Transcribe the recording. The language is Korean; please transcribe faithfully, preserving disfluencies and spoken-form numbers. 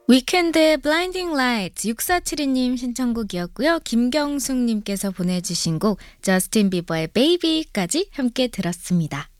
위켄드의 블라인딩 라이트 육사칠이님 신청곡이었고요. 김경숙님께서 보내주신 곡 저스틴 비버의 베이비까지 함께 들었습니다.